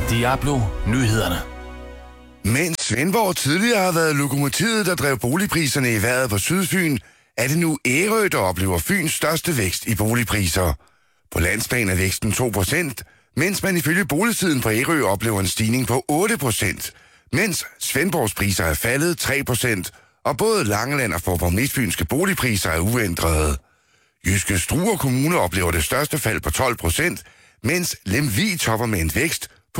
Diablo Nyhederne. Mens Svendborg tidligere har været lokomotivet, der drev boligpriserne i vejret på Sydfyn, er det nu Ærø, der oplever Fyns største vækst i boligpriser. På landsplan er væksten 2%, mens man ifølge Boligsiden på Ærø oplever en stigning på 8%, mens Svendborgs priser er faldet 3%, og både Langeland og Faaborg-Midtfynske boligpriser er uændrede. Jyske Struer Kommune oplever det største fald på 12%, mens Lemvig topper med en vækst på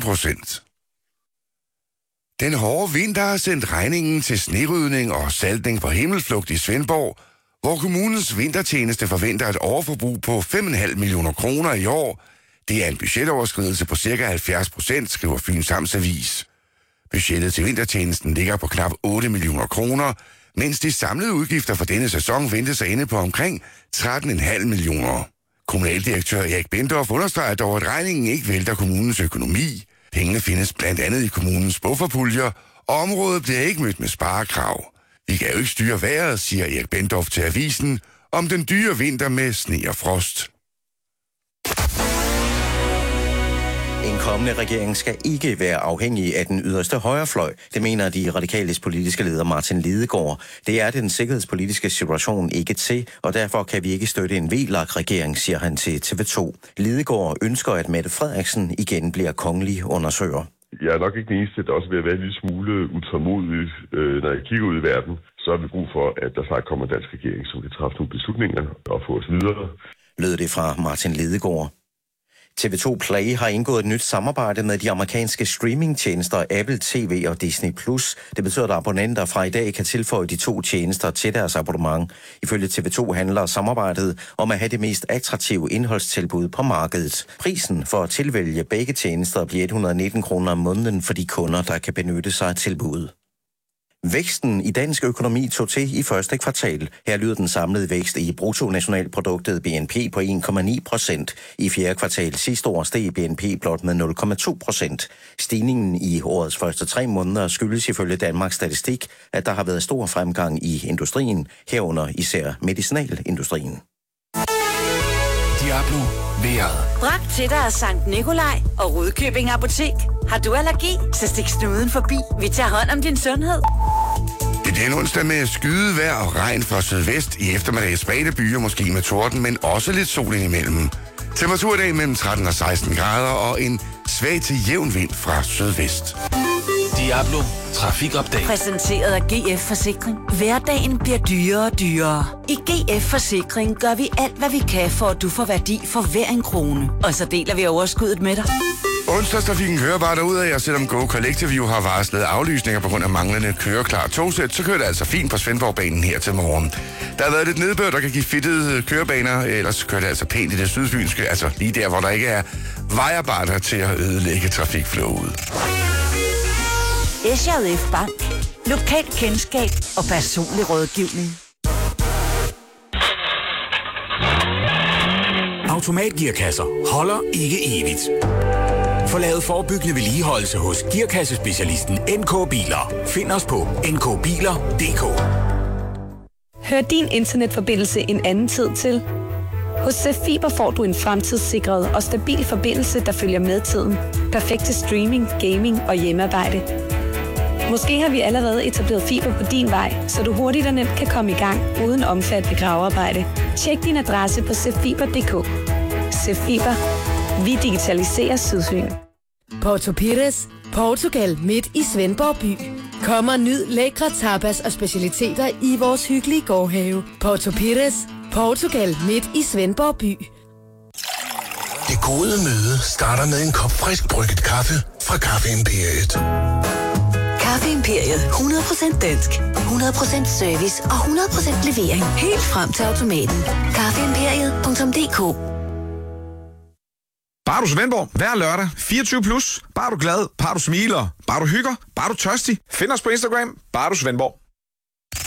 17%. Den hårde vinter har sendt regningen til snerydning og saltning på Himmelflugt i Svendborg, hvor kommunens vintertjeneste forventer et overforbrug på 5,5 millioner kroner i år. Det er en budgetoverskridelse på ca. 70%, skriver Fyns Amtsavis. Budgettet til vintertjenesten ligger på knap 8 millioner kroner, mens de samlede udgifter for denne sæson ventes at ende på omkring 13,5 millioner. Kommunaldirektør Erik Bendorf understreger dog, at regningen ikke vælter kommunens økonomi. Pengene findes blandt andet i kommunens bufferpuljer, og området bliver ikke mødt med sparekrav. Vi kan jo ikke styre vejret, siger Erik Bendorf til avisen, om den dyre vinter med sne og frost. En kommende regering skal ikke være afhængig af den yderste højrefløj. Det mener de radikales politiske leder Martin Lidegaard. Det er den sikkerhedspolitiske situation ikke til, og derfor kan vi ikke støtte en VLAK-regering, siger han til TV2. Lidegaard ønsker, at Mette Frederiksen igen bliver kongelig undersøger. Jeg er nok ikke den eneste, der også vil være en lille smule utålmodig, når jeg kigger ud i verden. Så har vi brug for, at der snart kommer en dansk regering, som kan træffe nogle beslutninger og få os videre. Lød det fra Martin Lidegaard. TV2 Play har indgået et nyt samarbejde med de amerikanske streamingtjenester Apple TV og Disney+. Det betyder, at abonnenter fra i dag kan tilføje de to tjenester til deres abonnement. Ifølge TV2 handler samarbejdet om at have det mest attraktive indholdstilbud på markedet. Prisen for at tilvælge begge tjenester bliver 119 kroner om måneden for de kunder, der kan benytte sig af tilbuddet. Væksten i dansk økonomi tog til i første kvartal. Her lyder den samlede vækst i bruttonationalproduktet BNP på 1,9%. I fjerde kvartal sidste år steg BNP blot med 0,2%. Stigningen i årets første 3 måneder skyldes ifølge Danmarks Statistik, at der har været stor fremgang i industrien, herunder især medicinalindustrien. Diablo vejret. Bragt til dig af Sankt Nikolaj og Rudkøbing Apotek. Har du allergi, så stik snuden forbi. Vi tager hånd om din sundhed. Det er en onsdag med skydevejr og regn fra sydvest. I eftermiddag spredte byer, måske med torden, men også lidt sol indimellem. Temperatur i dag mellem 13 og 16 grader og en svag til jævn vind fra sydvest. Diablo Trafikupdate. Præsenteret af GF Forsikring. Hverdagen bliver dyrere og dyrere. I GF Forsikring gør vi alt, hvad vi kan, for at du får værdi for hver en krone. Og så deler vi overskuddet med dig. Onsdagstrafikken kører bare derudad, og selvom Go Collective har varslet aflysninger på grund af manglende køreklar togsæt, så kører det altså fint på Svendborgbanen her til morgen. Der har været lidt nedbør, der kan give fedtede kørebaner, ellers kører det altså pænt i det sydfynske, altså lige der, hvor der ikke er vejarbejder til at ødelægge trafikflowet. SJF Bank. Lokalt kendskab og personlig rådgivning. Automatgearkasser holder ikke evigt. Få lavet forebyggende vedligeholdelse hos gearkassespecialisten NK Biler. Find os på nkbiler.dk. Hør din internetforbindelse en anden tid til? Hos Fiber får du en fremtidssikret og stabil forbindelse, der følger med tiden. Perfekt til streaming, gaming og hjemmearbejde. Måske har vi allerede etableret fiber på din vej, så du hurtigt og nemt kan komme i gang uden omfattende gravearbejde. Tjek din adresse på cfiber.dk. Fiber. Vi digitaliserer Sydfyn. Porto Pires, Portugal midt i Svendborg by. Kom og nyd lækre tapas og specialiteter i vores hyggelige gårdhave. Porto Pires, Portugal midt i Svendborg by. Det gode møde starter med en kop frisk brygget kaffe fra Kaffe Imperiet. Kaffe Imperiet. 100% dansk, 100% service og 100% levering. Helt frem til automaten. Kaffeimperiet.dk. Bare du Svendborg, hver lørdag, 24+. Bare du glad, bare du smiler, bare du hygger, bare du tørstig. Find os på Instagram, bare du Svendborg.